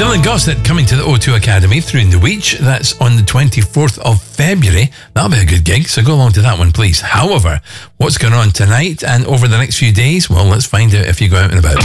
Dylan Gossett coming to the O2 Academy through the Weech. That's on the 24th of February. That'll be a good gig, so go along to that one, please. However, what's going on tonight and over the next few days? Well, let's find out if you go out and about.